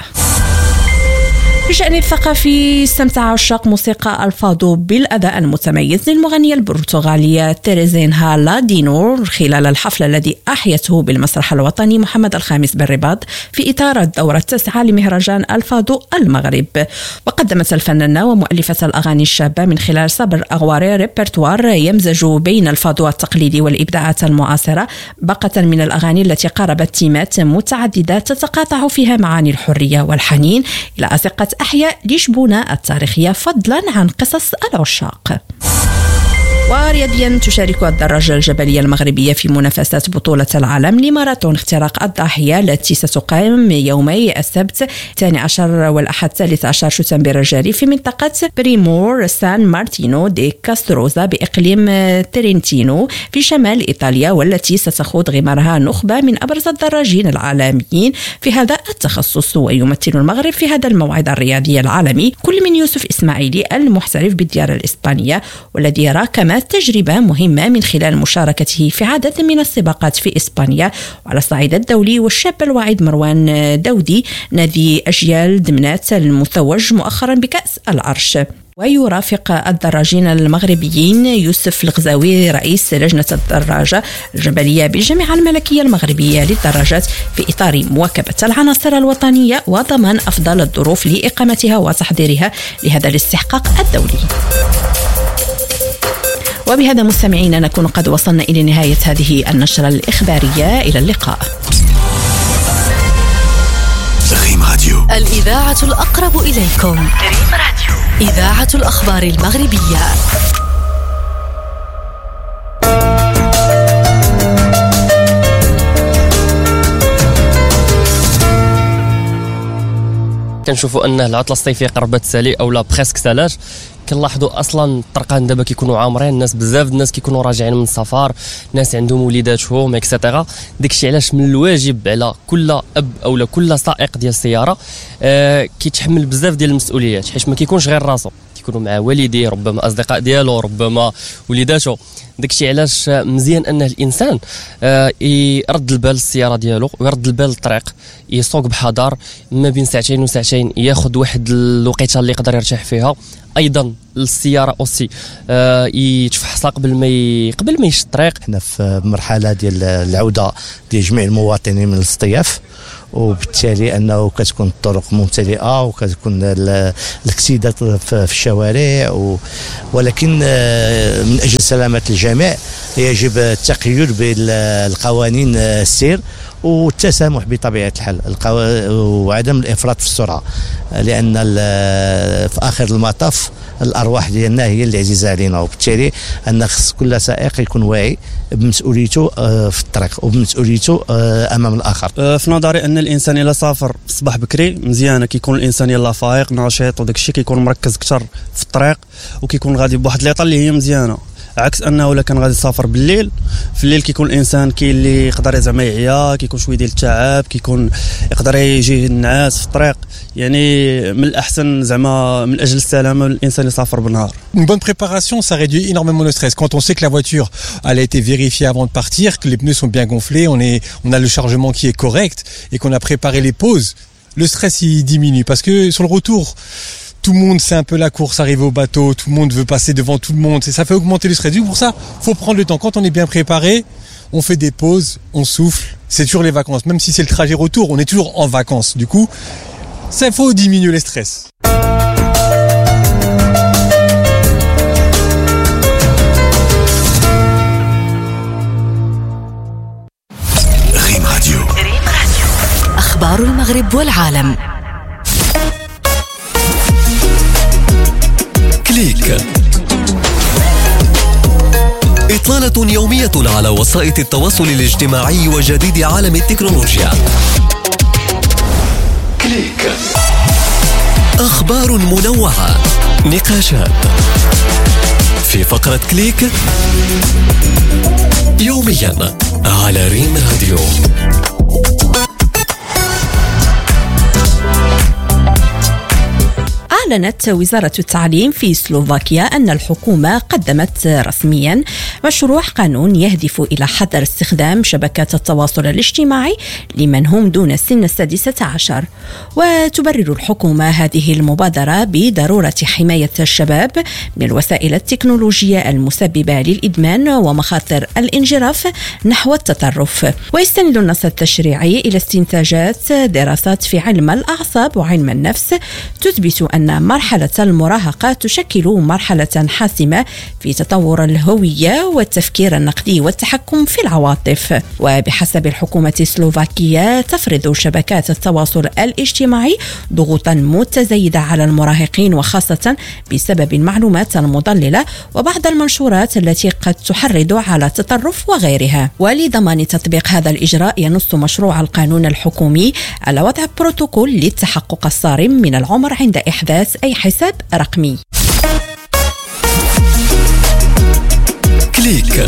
في الشأن الثقافي استمتع عشاق موسيقى الفادو بالأداء المتميز للمغنية البرتغالية تيريزينها لادينو خلال الحفل الذي أحيته بالمسرح الوطني محمد الخامس بالرباط في إطار الدورة التاسعة لمهرجان الفادو المغرب. وقدمت الفنانة ومؤلفة الأغاني الشابة من خلال صبر أغواري ريبرتوار يمزج بين الفادو التقليدي والإبداعات المعاصرة، باقة من الأغاني التي قاربت تيمات متعددة تتقاطع فيها معاني الحرية والحنين إلى أزقة أحياء لشبونة التاريخية فضلا عن قصص العشاق. ورياضيا تشارك الدراجة الجبلية المغربية في منافسات بطولة العالم لماراثون اختراق الضاحية التي ستقام يومي السبت الثاني عشر والأحد الثالث عشر شتنبر الجاري في منطقة بريمور سان مارتينو دي كاستروزا بإقليم ترينتينو في شمال إيطاليا، والتي ستخوض غمارها نخبة من أبرز الدراجين العالميين في هذا التخصص. ويمثل المغرب في هذا الموعد الرياضي العالمي كل من يوسف إسماعيلي المحترف بالديار الإسبانية، والذي يرى كما تجربة مهمة من خلال مشاركته في عدد من السباقات في إسبانيا. وعلى الصعيد الدولي والشاب الواعد مروان دودي نادي أجيال دمنات المتوج مؤخرا بكأس العرش. ويرافق الدراجين المغربيين يوسف الغزاوي رئيس لجنة الدراجة الجبلية بالجامعة الملكية المغربية للدراجات في إطار مواكبة العناصر الوطنية وضمان أفضل الظروف لإقامتها وتحضيرها لهذا الاستحقاق الدولي. وبهذا مستمعينا نكون قد وصلنا إلى نهاية هذه النشرة الإخبارية. إلى اللقاء. ريم راديو، الإذاعة الأقرب إليكم. ريم راديو، إذاعة الأخبار المغربية. كنشوفوا ان العطله الصيفيه قربت تسالي او لا بريسك سالات. كنلاحظوا اصلا الطرقان دابا كيكونوا عامرين، الناس بزاف الناس كيكونوا راجعين من السفر، ناس عندهم وليداتهم اكسيتيرا. داكشي علاش من الواجب على كل اب او لا كل سائق ديال السياره آه كيتحمل بزاف ديال المسؤوليات، حيت ما كيكونش غير راسو، كيكونوا مع والديه، ربما اصدقاء ديالو، ربما وليداتو. داكشي علاش مزيان ان الانسان آه يرد البال السياره ديالو ويرد البال الطريق، يسوق بحذر ما بين ساعتين وساعتين، ياخذ واحد الوقيته اللي يقدر يرتاح فيها. ايضا السياره اوسي آه يتفحصها قبل ما ي... قبل ما يمشي الطريق. حنا في مرحله ديال العوده ديال جميع المواطنين من الاصطياف، وبالتالي انه كتكون الطرق ممتلئه وكتكون الاكسيدات في الشوارع و... ولكن من اجل سلامه الجميع يجب التقيد بالقوانين السير والتسامح بطبيعه الحال القو... وعدم الافراط في السرعه، لان في اخر المطاف الارواح ديالنا هي اللي عزيزه علينا، وبالتالي ان خص كل سائق يكون واعي بمسؤوليته في الطريق وبمسؤوليته امام الاخر. في نظري ان الانسان الا سافر في الصباح بكري مزيانه، كيكون الانسان يلا فايق نشيط وداك الشيء كيكون مركز اكثر في الطريق وكيكون غادي بواحد ليطه اللي هي مزيانه، عكس انه الا كان غادي يسافر بالليل. في الليل كيكون الانسان كاين اللي يقدر زعما يعيا، كيكون شويه ديال التعب، كيكون يقدر يجي النعاس في الطريق. يعني من الاحسن زعما من اجل السلامه الانسان يسافر بالنهار. Une bonne préparation, ça réduit énormément le stress. Quand on sait que la voiture elle a été vérifiée avant de partir, que les pneus sont bien gonflés, on est, on a le chargement qui est correct et qu'on a préparé les pauses, le stress il diminue. Parce que sur le retour, tout le monde c'est un peu la course, arriver au bateau, tout le monde veut passer devant tout le monde, et ça fait augmenter le stress. Du coup, pour ça, faut prendre le temps. Quand on est bien préparé, on fait des pauses, on souffle. C'est toujours les vacances. Même si c'est le trajet retour, on est toujours en vacances. Du coup, ça faut diminuer les stress. ريم راديو، أخبار المغرب والعالم. كليك، إطلالة يومية على وسائط التواصل الاجتماعي وجديد عالم التكنولوجيا. كليك، أخبار منوعة، نقاشات في فقرة كليك يوميا على ريم راديو. أعلنت وزارة التعليم في سلوفاكيا أن الحكومة قدمت رسميا مشروع قانون يهدف إلى حظر استخدام شبكات التواصل الاجتماعي لمن هم دون سن السادسة عشر. وتبرر الحكومة هذه المبادرة بضرورة حماية الشباب من الوسائل التكنولوجية المسببة للإدمان ومخاطر الانجراف نحو التطرف. ويستند النص التشريعي إلى استنتاجات دراسات في علم الأعصاب وعلم النفس تثبت أن مرحلة المراهقة تشكل مرحلة حاسمة في تطور الهوية والتفكير النقدي والتحكم في العواطف. وبحسب الحكومة السلوفاكية تفرض شبكات التواصل الاجتماعي ضغوطا متزايدة على المراهقين، وخاصة بسبب المعلومات المضللة وبعض المنشورات التي قد تحرض على التطرف وغيرها. ولضمان تطبيق هذا الإجراء ينص مشروع القانون الحكومي على وضع بروتوكول للتحقق الصارم من العمر عند إحداث أي حساب رقمي. كليك،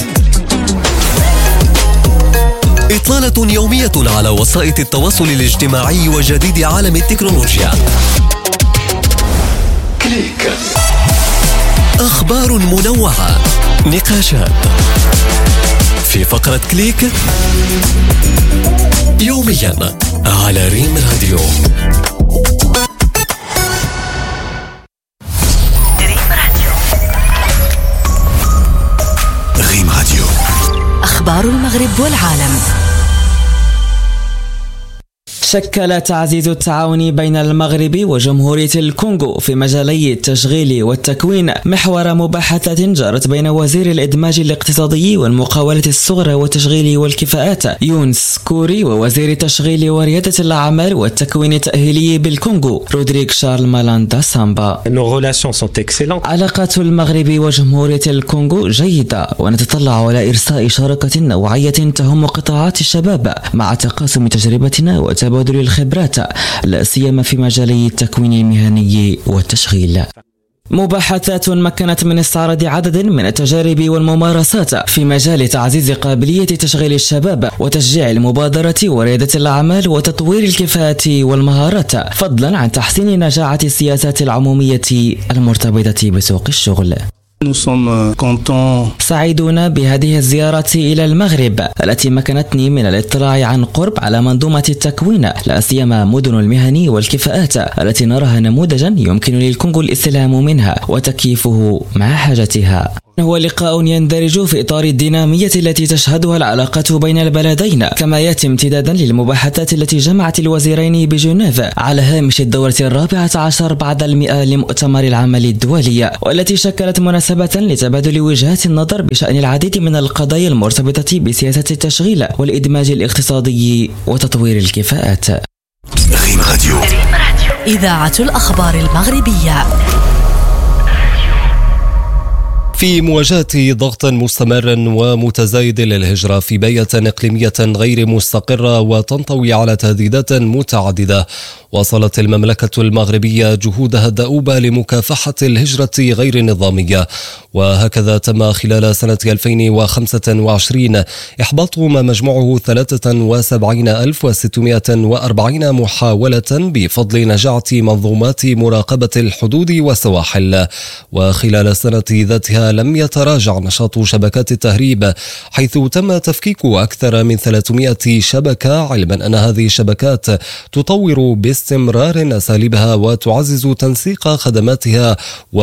إطلالة يومية على وسائط التواصل الاجتماعي وجديد عالم التكنولوجيا. كليك، أخبار منوعة، نقاشات في فقرة كليك يوميا على ريم راديو. أخبار المغرب والعالم. شكل تعزيز التعاون بين المغرب وجمهورية الكونغو في مجالي التشغيل والتكوين محور مباحثات جرت بين وزير الإدماج الاقتصادي والمقاولة الصغرى والتشغيل والكفاءات يونس كوري ووزير التشغيل وريادة الأعمال والتكوين التأهيلي بالكونغو رودريك شارل مالاندا سامبا. علاقات المغرب وجمهورية الكونغو جيدة، ونتطلع على إرساء شراكة نوعية تهم قطاعات الشباب مع تقاسم تجربتنا وتبادل الخبرات لا سيما في مجالي التكوين المهني والتشغيل. مباحثات مكنت من استعراض عدد من التجارب والممارسات في مجال تعزيز قابلية تشغيل الشباب وتشجيع المبادرة وريادة الأعمال وتطوير الكفاءات والمهارات، فضلا عن تحسين نجاعة السياسات العمومية المرتبطة بسوق الشغل. سعيدون بهذه الزيارة إلى المغرب التي مكنتني من الاطلاع عن قرب على منظومة التكوين لا سيما مدن المهن والكفاءات التي نراها نموذجا يمكن للكونغو الاستلهام منها وتكييفه مع حاجتها. هو لقاء يندرج في إطار الدينامية التي تشهدها العلاقات بين البلدين، كما يأتي امتدادا للمباحثات التي جمعت الوزيرين بجنيف على هامش الدورة الرابعة عشر بعد المئة لمؤتمر العمل الدولي، والتي شكلت مناسبة لتبادل وجهات النظر بشأن العديد من القضايا المرتبطة بسياسة التشغيل والإدماج الاقتصادي وتطوير الكفاءات. ريم راديو، إذاعة الأخبار المغربية. في مواجهة ضغط مستمر ومتزايد للهجرة في بيئة إقليمية غير مستقرة وتنطوي على تهديدات متعددة، واصلت المملكة المغربية جهودها الدؤوبة لمكافحة الهجرة غير النظامية، وهكذا تم خلال سنة ألفين وخمسة وعشرين إحباط ما مجموعه ثلاثة وسبعين ألف وستمائة وأربعين محاولة بفضل نجاعة منظومات مراقبة الحدود والسواحل. وخلال السنة ذاتها لم يتراجع نشاط شبكات التهريب، حيث تم تفكيك أكثر من ثلاثمائة شبكة، علما أن هذه الشبكات تطور باستمرار أساليبها وتعزز تنسيق خدماتها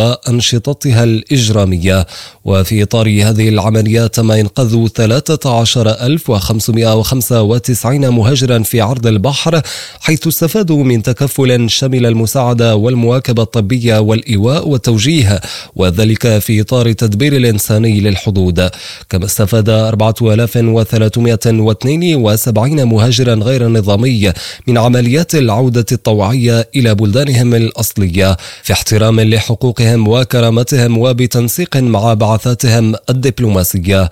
وأنشطتها الإجرامية. وفي إطار هذه العمليات تم إنقاذ ثلاثة عشر ألف وخمسمائة وخمسة وتسعين مهاجرا في عرض البحر، حيث استفادوا من تكفل شمل المساعدة والمواكبة الطبية والإيواء والتوجيه، وذلك في إطار التدبير الإنساني للحدود. كما استفاد أربعة آلاف وثلاثمائة واثنين وسبعين مهاجرا غير نظامي من عمليات العودة الطوعية إلى بلدانهم الأصلية في احترام لحقوقهم وكرامتهم وبتنسيق مع بعثاتهم الدبلوماسية.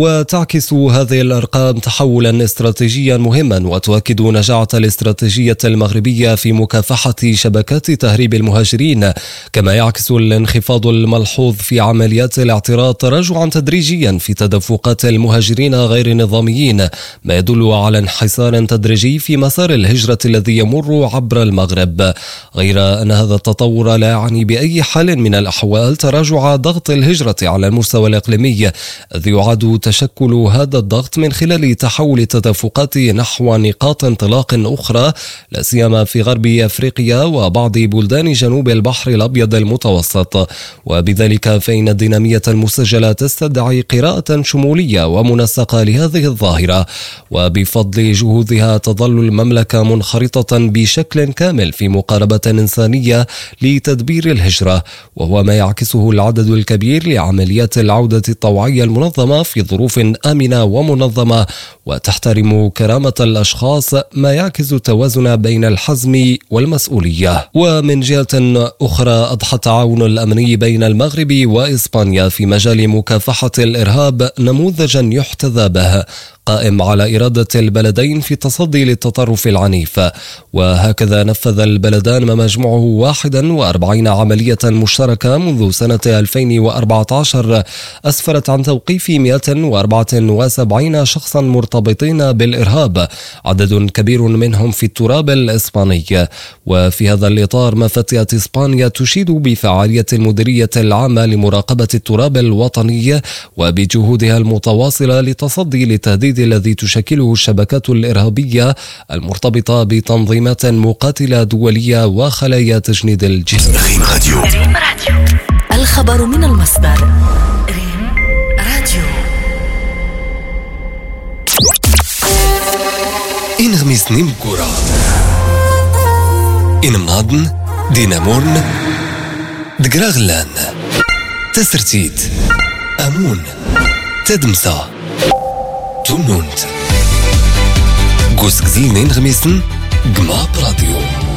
وتعكس هذه الأرقام تحولا استراتيجيا مهما وتؤكد نجاعة الاستراتيجية المغربية في مكافحة شبكات تهريب المهاجرين. كما يعكس الانخفاض الملحوظ في عمليات الاعتراض تراجعا تدريجيا في تدفقات المهاجرين غير النظاميين، ما يدل على انحسار تدريجي في مسار الهجرة الذي يمر عبر المغرب. غير أن هذا التطور لا يعني بأي حال من الأحوال تراجع ضغط الهجرة على المستوى الإقليمي، إذ يعاد تشكل هذا الضغط من خلال تحول التدفقات نحو نقاط انطلاق أخرى، لا سيما في غرب أفريقيا وبعض بلدان جنوب البحر الأبيض المتوسط. وبذلك فإن الدينامية المسجلة تستدعي قراءة شمولية ومنسقة لهذه الظاهرة، وبفضل جهودها تظل المملكة منخرطة بشكل كامل في مقاربة إنسانية لتدبير الهجرة، وهو ما يعكسه العدد الكبير لعمليات العودة الطوعية المنظمة في ظروف آمنة ومنظمة وتحترم كرامة الأشخاص، ما يعكس التوازن بين الحزم والمسؤولية. ومن جهة أخرى أضحى التعاون الأمني بين المغرب وإسبانيا في مجال مكافحة الإرهاب نموذجا يحتذى به، قائم على إرادة البلدين في التصدي للتطرف العنيف. وهكذا نفذ البلدان ما مجموعه واحد وأربعين عملية مشتركة منذ سنة ألفين وأربعة عشر أسفرت عن توقيف مئة وأربعة وسبعين شخصا مرتبطين بالإرهاب، عدد كبير منهم في التراب الإسباني. وفي هذا الإطار ما فتيت إسبانيا تشيد بفعالية المديرية العامة لمراقبة التراب الوطني وبجهودها المتواصلة لتصدي للتهديد الذي تشكله الشبكات الإرهابية المرتبطة بتنظيمات مقاتلة دولية وخلايا تجنيد الجسم. ريم راديو، الخبر من المصدر. ريم راديو. إن غميسني مكورة إن مناضن دينامورن دقراغلان تسرتيت أمون تدمسا تونونت قوس قزينين غميسن قما براديو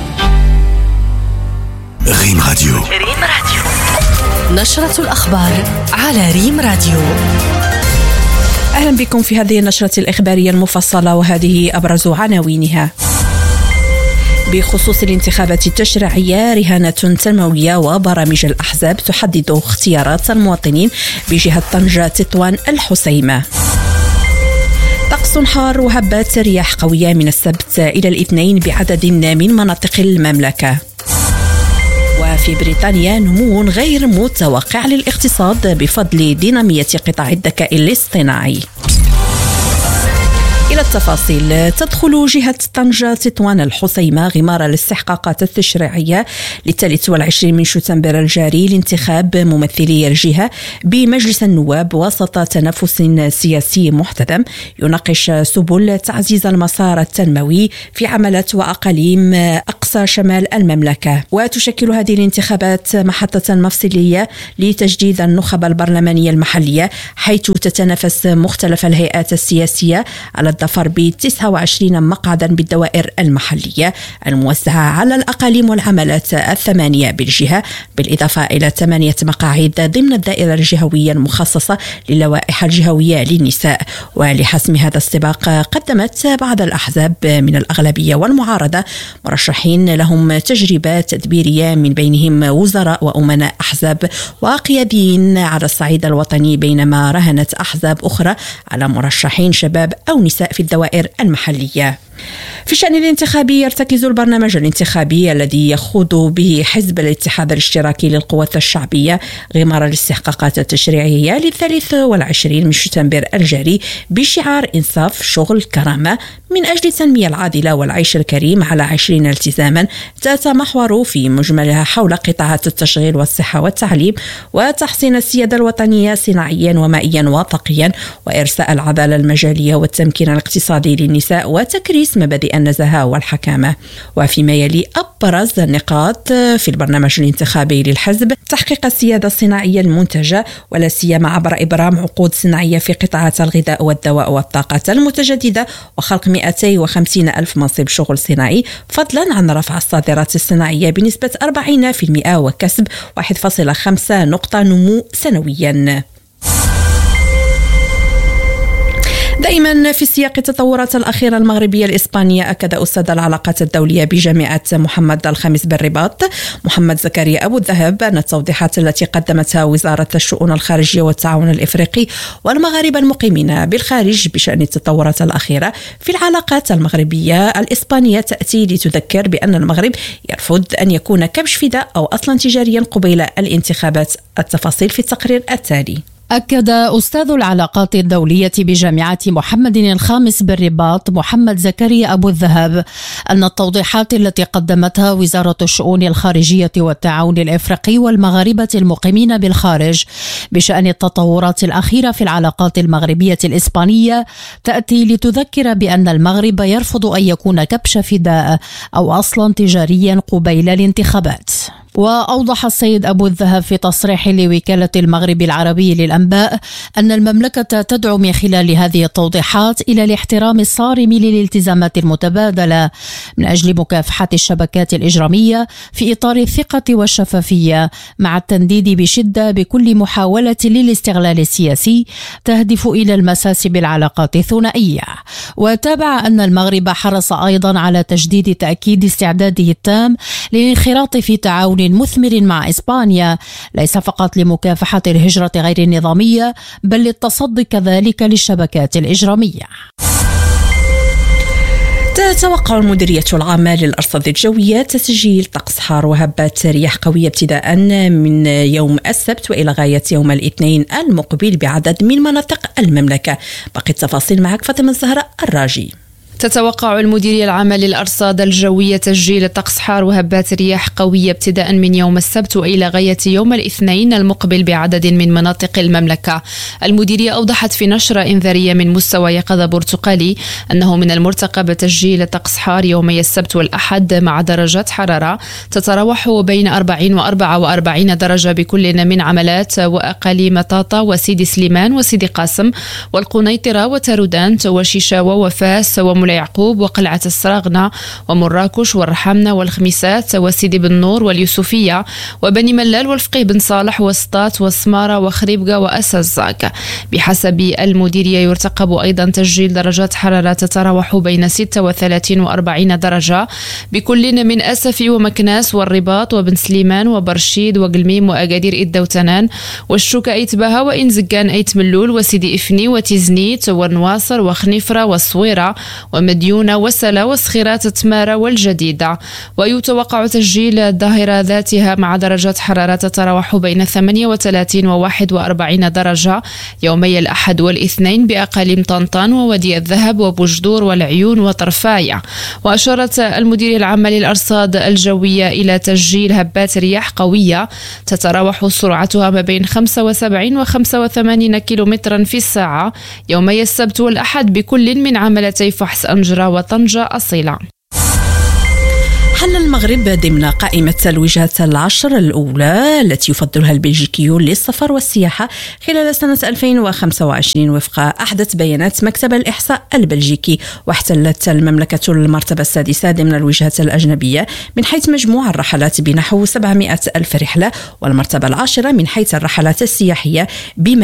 ريم راديو ريم راديو نشرة الأخبار على ريم راديو. أهلا بكم في هذه النشرة الإخبارية المفصلة، وهذه أبرز عناوينها. بخصوص الانتخابات التشريعية، رهانة تنموية وبرامج الأحزاب تحدد اختيارات المواطنين بجهة طنجة تطوان الحسيمة. طقس حار وهبات رياح قوية من السبت إلى الاثنين بعدد من مناطق المملكة. وفي بريطانيا نمو غير متوقع للاقتصاد بفضل دينامية قطاع الذكاء الاصطناعي. إلى التفاصيل، تدخل جهة طنجة تطوان الحسيمة غمار الاستحقاقات التشريعية للثالث والعشرين من شتنبر الجاري لانتخاب ممثلي الجهة بمجلس النواب وسط تنافس سياسي محتدم يناقش سبل تعزيز المسار التنموي في عملات وأقاليم أقصى شمال المملكة. وتشكل هذه الانتخابات محطة مفصلية لتجديد النخب البرلمانية المحلية، حيث تتنافس مختلف الهيئات السياسية على الظفر ب تسعة وعشرين مقعدا بالدوائر المحلية الموزعة على الأقاليم والعملات الثمانية بالجهة، بالإضافة إلى ثمانية مقاعد ضمن الدائرة الجهوية المخصصة للوائح الجهوية للنساء. ولحسم هذا السباق قدمت بعض الأحزاب من الأغلبية والمعارضة مرشحين لهم تجربة تدبيرية، من بينهم وزراء وأمناء أحزاب وقياديين على الصعيد الوطني، بينما رهنت أحزاب أخرى على مرشحين شباب أو نساء في الدوائر المحلية. في الشأن الانتخابي، يرتكز البرنامج الانتخابي الذي يخوض به حزب الاتحاد الاشتراكي للقوات الشعبية غمار الاستحقاقات التشريعية للثالث والعشرين من شتنبر الجاري بشعار إنصاف شغل كرامة من أجل التنمية العادلة والعيش الكريم على عشرين التزاما، تتمحور في مجملها حول قطاعات التشغيل والصحة والتعليم وتحسين السيادة الوطنية صناعيا ومائيا وطاقيا، وإرساء العدالة المجالية والتمكين الاقتصادي للنساء وتكريس مبادئ النزاهة والحكامة. وفيما يلي أبرز النقاط في البرنامج الانتخابي للحزب: تحقيق السيادة الصناعية المنتجة، ولا سيما عبر إبرام عقود صناعية في قطاعات الغذاء والدواء والطاقة المتجددة، وخلق مئتين وخمسين ألف منصب شغل صناعي، فضلا عن رفع الصادرات الصناعية بنسبة أربعين بالمئة وكسب واحد فاصلة خمسة نقطة نمو سنويا. دائما في سياق التطورات الأخيرة المغربية الإسبانية، أكد أستاذ العلاقات الدولية بجامعة محمد الخامس بالرباط محمد زكريا أبو الذهب أن التوضيحات التي قدمتها وزارة الشؤون الخارجية والتعاون الإفريقي والمغاربة المقيمين بالخارج بشأن التطورات الأخيرة في العلاقات المغربية الإسبانية تأتي لتذكر بأن المغرب يرفض أن يكون كبش فداء أو أصلا تجاريا قبيل الانتخابات. التفاصيل في التقرير التالي. أكد أستاذ العلاقات الدولية بجامعة محمد الخامس بالرباط محمد زكريا أبو الذهب أن التوضيحات التي قدمتها وزارة الشؤون الخارجية والتعاون الإفريقي والمغاربة المقيمين بالخارج بشأن التطورات الأخيرة في العلاقات المغربية الإسبانية تأتي لتذكر بأن المغرب يرفض أن يكون كبش فداء أو أصلا تجاريا قبيل الانتخابات. وأوضح السيد أبو الذهب في تصريح لوكالة المغرب العربي للأنباء أن المملكة تدعو من خلال هذه التوضيحات إلى الاحترام الصارم للالتزامات المتبادلة من أجل مكافحة الشبكات الإجرامية في إطار الثقة والشفافية، مع التنديد بشدة بكل محاولة للاستغلال السياسي تهدف إلى المساس بالعلاقات الثنائية. وتابع أن المغرب حرص أيضا على تجديد تأكيد استعداده التام للانخراط في تعاون مثمر مع إسبانيا، ليس فقط لمكافحة الهجرة غير النظامية بل للتصدي كذلك للشبكات الإجرامية. تتوقع المديرية العامة للأرصاد الجوية تسجيل طقس حار وهبات رياح قوية ابتداء من يوم السبت وإلى غاية يوم الاثنين المقبل بعدد من مناطق المملكة. باقي التفاصيل معك فاطمة الزهراء الراجي. تتوقع المديرية العامة للأرصاد الجوية تسجيل طقس حار وهبات رياح قوية ابتداء من يوم السبت وإلى غاية يوم الاثنين المقبل بعدد من مناطق المملكة. المديرية أوضحت في نشرة إنذارية من مستوى يقظة برتقالي أنه من المرتقب تسجيل طقس حار يومي السبت والأحد مع درجات حرارة تتراوح بين أربعين وأربعة وأربعين درجة بكل من عملات وأقاليم طاطا وسيدي سليمان وسيدي قاسم والقنيطرة وتارودانت وشيشاوة وفاس ومولاي يعقوب وقلعة السراغنة ومراكش والرحمنة والخميسات وسيدي بن نور واليوسفية وبني ملال والفقيه بن صالح وسطات وسمارة وخريبقة وأسزاق. بحسب المديرية يرتقب أيضا تسجيل درجات حرارة تتراوح بين ستة وثلاثين وأربعين درجة بكل من أسفي ومكناس والرباط وبن سليمان وبرشيد وقلميم وأقادير إدوتنان والشوكة أيتبها وإنزقان أيت ملول وسيدي إفني وتيزنيت والنواصر وخنيفرة والصويرة ومديونة وسلا وسخيرات تمارة والجديدة. ويتوقع تسجيل الظاهرة ذاتها مع درجات حرارة تتراوح بين ثمانية وثلاثين وواحد وأربعين درجة يومي الأحد والاثنين بأقاليم طنطان وودي الذهب وبوجدور والعيون وطرفاية. وأشارت المديرية العامة للأرصاد الجوية إلى تسجيل هبات رياح قوية تتراوح سرعتها ما بين خمسة وسبعين وخمسة وثمانين كيلومترا في الساعة يومي السبت والأحد بكل من عملتي فحص أنجرة وطنجة أصيلة. حل المغرب ضمن قائمة الوجهات العشر الأولى التي يفضلها البلجيكيون للسفر والسياحة خلال سنة ألفين وخمسة وعشرين وفق أحدث بيانات مكتب الإحصاء البلجيكي. واحتلت المملكة المرتبة السادسة ضمن الوجهات الأجنبية من حيث مجموع الرحلات بنحو سبعمائة ألف رحلة، والمرتبة العاشرة من حيث الرحلات السياحية بما